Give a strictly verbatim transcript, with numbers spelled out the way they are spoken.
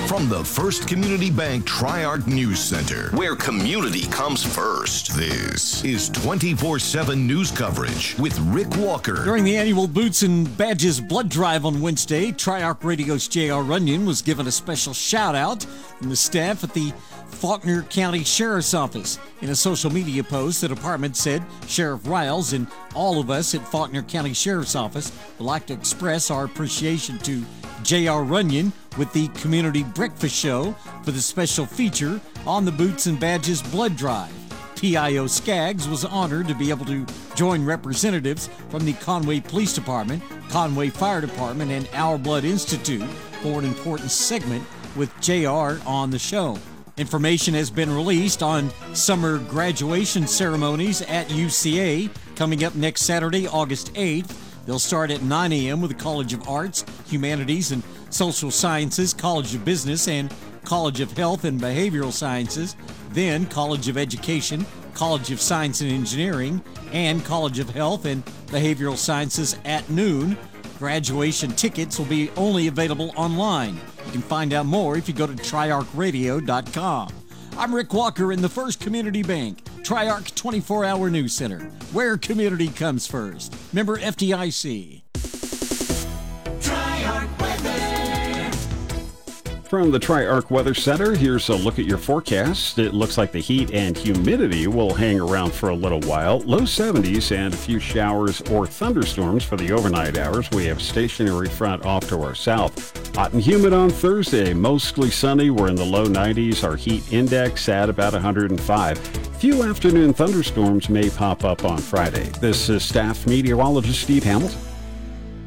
From the First Community Bank Tri-Arc News Center, where community comes first, this is twenty-four seven news coverage with Rick Walker. During the annual Boots and Badges blood drive on Wednesday, Tri-Arc Radio's J R. Runyon was given a special shout-out from the staff at the Faulkner County Sheriff's Office. In a social media post, the department said, Sheriff Riles and all of us at Faulkner County Sheriff's Office would like to express our appreciation to J R. Runyon with the Community Breakfast Show for the special feature on the Boots and Badges blood drive. P I O Skaggs was honored to be able to join representatives from the Conway Police Department, Conway Fire Department, and Our Blood Institute for an important segment with J R on the show. Information has been released on summer graduation ceremonies at U C A coming up next Saturday, August eighth. They'll start at nine a.m. with the College of Arts, Humanities, and Social Sciences, College of Business, and College of Health and Behavioral Sciences, then College of Education, College of Science and Engineering, and College of Health and Behavioral Sciences at noon. Graduation tickets will be only available online. You can find out more if you go to tri arc radio dot com. I'm Rick Walker in the First Community Bank Tri-Arc twenty-four hour News Center, where community comes first. Member F D I C. Tri-Arc Weather. From the Tri-Arc Weather Center, here's a look at your forecast. It looks like the heat and humidity will hang around for a little while. Low seventies and a few showers or thunderstorms for the overnight hours. We have stationary front off to our south. Hot and humid on Thursday, mostly sunny. We're in the low nineties. Our heat index at about one hundred five. Few afternoon thunderstorms may pop up on Friday. This is staff meteorologist Steve Hamilton.